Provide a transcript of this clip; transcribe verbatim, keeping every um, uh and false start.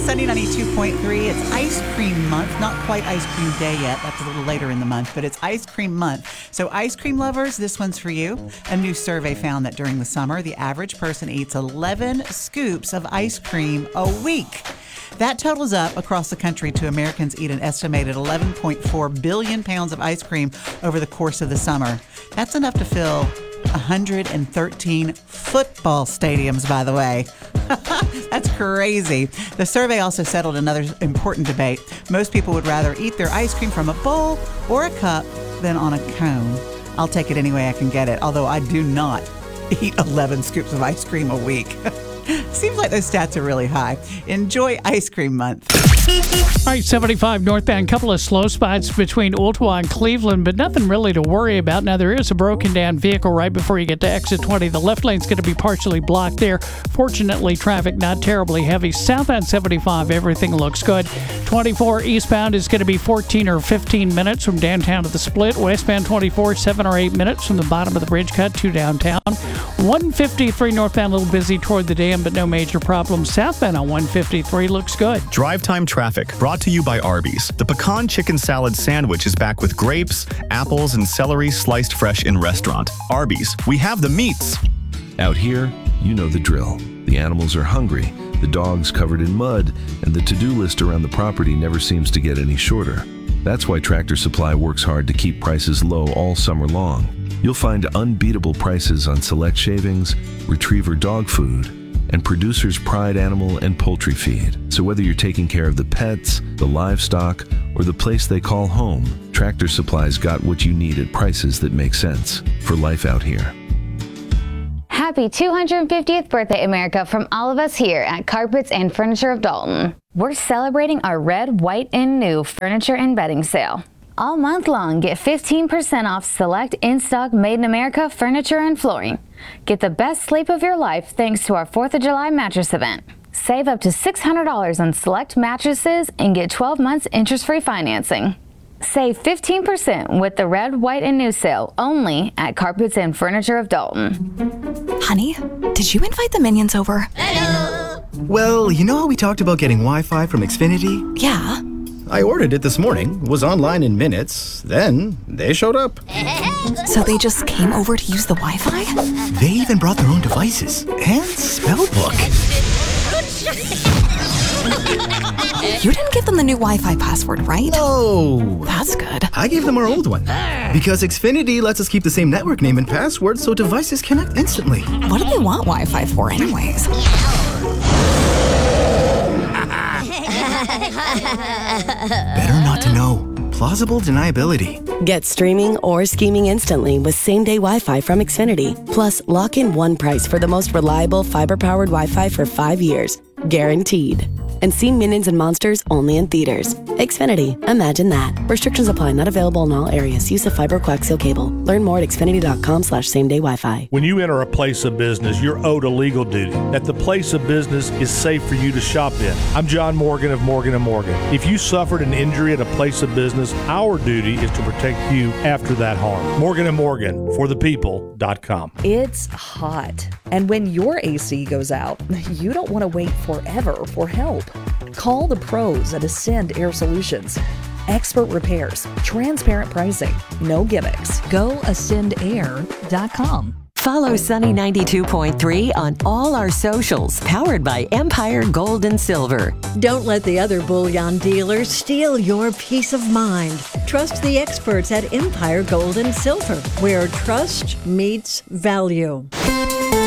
Sunny ninety-two point three. It's ice cream month. Not quite ice cream day yet. That's a little later in the month, but it's ice cream month. So ice cream lovers, this one's for you. A new survey found that during the summer, the average person eats eleven scoops of ice cream a week. That totals up across the country to Americans eat an estimated eleven point four billion pounds of ice cream over the course of the summer. That's enough to fill one hundred thirteen football stadiums, by the way. That's crazy. The survey also settled another important debate. Most people would rather eat their ice cream from a bowl or a cup than on a cone. I'll take it any way I can get it, although I do not eat eleven scoops of ice cream a week. Seems like those stats are really high. Enjoy Ice Cream Month. All right, seventy-five northbound, couple of slow spots between Ooltewah and Cleveland, but nothing really to worry about. Now, there is a broken down vehicle right before you get to exit twenty. The left lane's going to be partially blocked there. Fortunately, traffic not terribly heavy. Southbound seventy-five, everything looks good. twenty-four eastbound is going to be fourteen or fifteen minutes from downtown to the split. Westbound twenty-four, seven or eight minutes from the bottom of the bridge cut to downtown. one fifty-three northbound, a little busy toward the dam, but no major problems. Southbound on one fifty-three looks good. Drive time traffic brought to you by Arby's. The pecan chicken salad sandwich is back with grapes, apples, and celery sliced fresh in restaurant. Arby's, we have the meats. Out here, you know the drill. The animals are hungry, the dog's covered in mud, and the to-do list around the property never seems to get any shorter. That's why Tractor Supply works hard to keep prices low all summer long. You'll find unbeatable prices on select shavings, retriever dog food, and Producer's Pride animal and poultry feed. So whether you're taking care of the pets, the livestock, or the place they call home, Tractor Supply's got what you need at prices that make sense for life out here. Happy two hundred fiftieth birthday, America, from all of us here at Carpets and Furniture of Dalton. We're celebrating our red, white, and new furniture and bedding sale. All month long, get fifteen percent off select in-stock Made in America furniture and flooring. Get the best sleep of your life thanks to our fourth of July mattress event. Save up to six hundred dollars on select mattresses and get twelve months interest-free financing. Save fifteen percent with the red, white, and new sale only at Carpets and Furniture of Dalton. Honey, did you invite the minions over? Hello. Well, you know how we talked about getting Wi-Fi from Xfinity? Yeah. I ordered it this morning, was online in minutes, then they showed up. So they just came over to use the Wi-Fi? They even brought their own devices and spell book. You didn't give them the new Wi-Fi password, right? No. That's good. I gave them our old one. Because Xfinity lets us keep the same network name and password so devices connect instantly. What do they want Wi-Fi for anyways? Better not to know. Plausible deniability. Get streaming or scheming instantly with same-day Wi-Fi from Xfinity. Plus, lock in one price for the most reliable fiber-powered Wi-Fi for five years. Guaranteed. And see Minions and Monsters only in theaters. Xfinity. Imagine that. Restrictions apply. Not available in all areas. Use of fiber coaxial cable. Learn more at xfinity.com slash same-day Wi-Fi. When you enter a place of business, you're owed a legal duty. That the place of business is safe for you to shop in. I'm John Morgan of Morgan and Morgan. If you suffered an injury at a place of business, our duty is to protect you after that harm. Morgan and Morgan, for the people dot com. It's hot. And when your A C goes out, you don't want to wait forever for help. Call the pros at Ascend Air Solutions. Expert repairs, transparent pricing, no gimmicks. Go ascend air dot com. Follow Sunny ninety-two point three on all our socials, powered by Empire Gold and Silver. Don't let the other bullion dealers steal your peace of mind. Trust the experts at Empire Gold and Silver, where trust meets value.